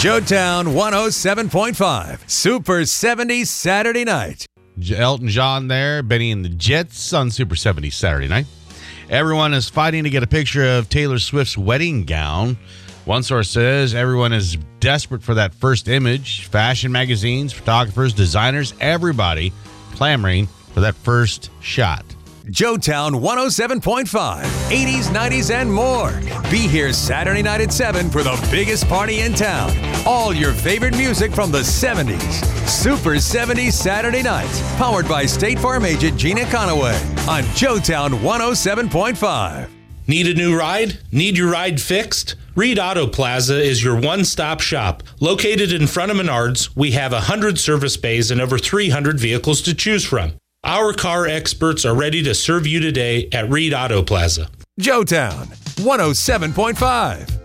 Joetown 107.5, Super 70s Saturday night. Elton John there, Benny and the Jets on Super 70s Saturday night. Everyone is fighting to get a picture of Taylor Swift's wedding gown. One source says everyone is desperate for that first image. Fashion magazines, photographers, designers, everybody clamoring for that first shot. Joetown 107.5, 80s, 90s, and more. Be here Saturday night at 7 for the biggest party in town. All your favorite music from the 70s. Super 70s Saturday night. Powered by State Farm agent Gina Conaway on Joetown 107.5. Need a new ride? Need your ride fixed? Reed Auto Plaza is your one-stop shop. Located in front of Menards, we have 100 service bays and over 300 vehicles to choose from. Our car experts are ready to serve you today at Reed Auto Plaza. Joetown 107.5.